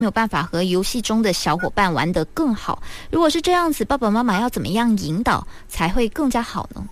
没有办法和游戏中的小伙伴玩得更好。如果是这样子，爸爸妈妈要怎么样引导才会更加好呢？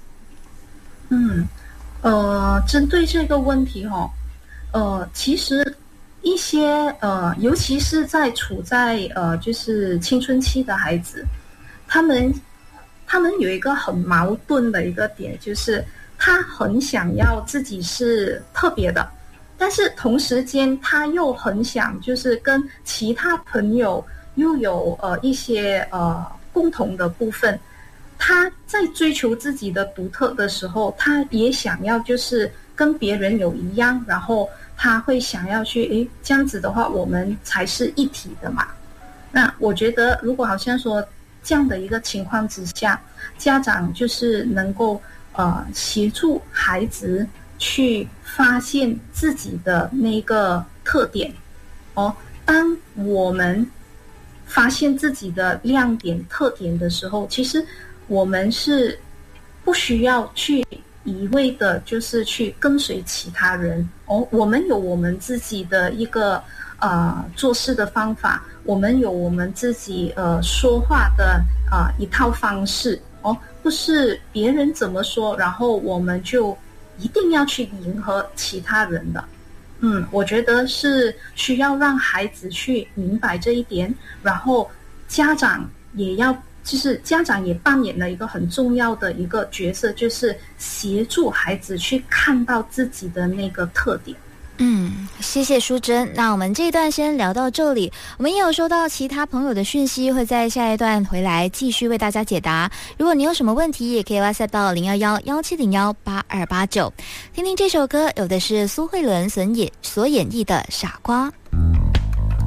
针对这个问题其实一些尤其是处在就是青春期的孩子，他们有一个很矛盾的一个点，就是他很想要自己是特别的，但是同时间他又很想就是跟其他朋友又有一些共同的部分。他在追求自己的独特的时候，他也想要就是跟别人有一样，然后他会想要去这样子的话我们才是一体的嘛。那我觉得如果好像说这样的一个情况之下，家长就是能够协助孩子去发现自己的那个特点当我们发现自己的亮点特点的时候，其实我们是不需要去一味的就是去跟随其他人我们有我们自己的一个做事的方法，我们有我们自己说话的一套方式不是别人怎么说，然后我们就一定要去迎合其他人的。我觉得是需要让孩子去明白这一点，然后家长也扮演了一个很重要的一个角色，就是协助孩子去看到自己的那个特点。 谢谢淑珍。那我们这一段先聊到这里，我们也有收到其他朋友的讯息，会在下一段回来继续为大家解答。如果你有什么问题，也可以 WhatsApp 到011-1701-8289。听听这首歌，有的是苏慧伦所演绎的《傻瓜》。